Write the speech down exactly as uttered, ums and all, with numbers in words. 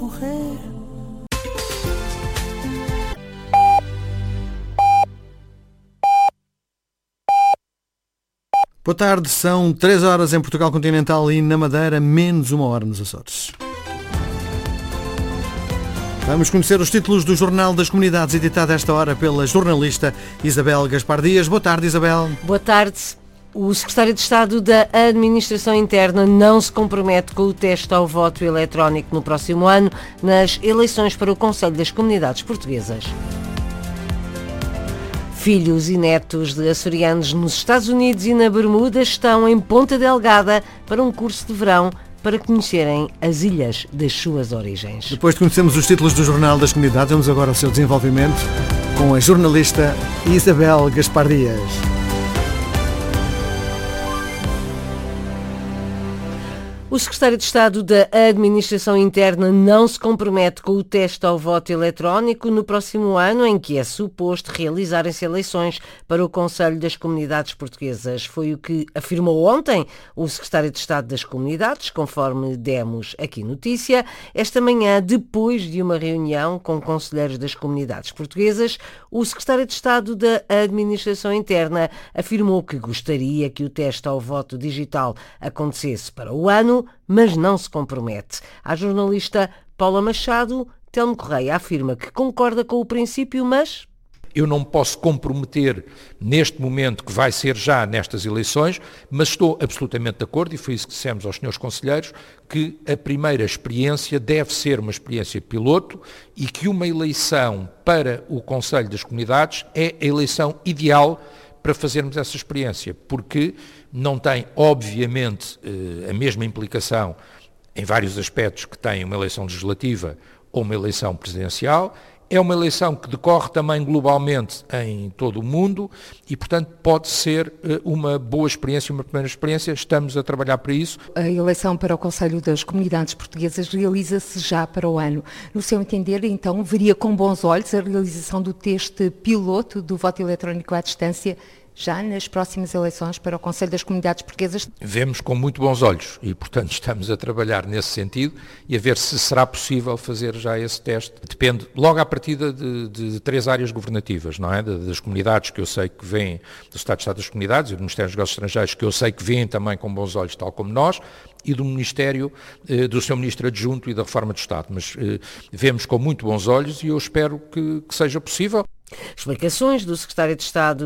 morrer. Boa tarde, são três horas em Portugal Continental e na Madeira, menos uma hora nos Açores. Vamos conhecer os títulos do Jornal das Comunidades, editado esta hora pela jornalista Isabel Gaspar Dias. Boa tarde, Isabel. Boa tarde. O secretário de Estado da Administração Interna não se compromete com o teste ao voto eletrónico no próximo ano nas eleições para o Conselho das Comunidades Portuguesas. Filhos e netos de açorianos nos Estados Unidos e na Bermuda estão em Ponta Delgada para um curso de verão para conhecerem as ilhas das suas origens. Depois de conhecermos os títulos do Jornal das Comunidades, vamos agora ao seu desenvolvimento com a jornalista Isabel Gaspar Dias. O secretário de Estado da Administração Interna não se compromete com o teste ao voto eletrónico no próximo ano, em que é suposto realizarem-se eleições para o Conselho das Comunidades Portuguesas. Foi o que afirmou ontem o secretário de Estado das Comunidades, conforme demos aqui notícia. Esta manhã, depois de uma reunião com conselheiros das comunidades portuguesas, o secretário de Estado da Administração Interna afirmou que gostaria que o teste ao voto digital acontecesse para o ano, mas não se compromete. A jornalista Paula Machado, Telmo Correia afirma que concorda com o princípio, mas... Eu não posso comprometer neste momento que vai ser já nestas eleições, mas estou absolutamente de acordo, e foi isso que dissemos aos senhores conselheiros, que a primeira experiência deve ser uma experiência piloto e que uma eleição para o Conselho das Comunidades é a eleição ideal para fazermos essa experiência, porque não tem, obviamente, a mesma implicação em vários aspectos que tem uma eleição legislativa ou uma eleição presidencial. É uma eleição que decorre também globalmente em todo o mundo e, portanto, pode ser uma boa experiência, uma primeira experiência. Estamos a trabalhar para isso. A eleição para o Conselho das Comunidades Portuguesas realiza-se já para o ano. No seu entender, então, veria com bons olhos a realização do teste piloto do voto eletrónico à distância já nas próximas eleições para o Conselho das Comunidades Portuguesas? Vemos com muito bons olhos e, portanto, estamos a trabalhar nesse sentido e a ver se será possível fazer já esse teste. Depende logo à partida de, de três áreas governativas, não é? Das comunidades que eu sei que vêm, do Estado de Estado das Comunidades e do Ministério dos Negócios Estrangeiros, que eu sei que vêm também com bons olhos, tal como nós, e do Ministério, do seu Ministro Adjunto e da Reforma do Estado. Mas vemos com muito bons olhos e eu espero que, que seja possível. Explicações do secretário de Estado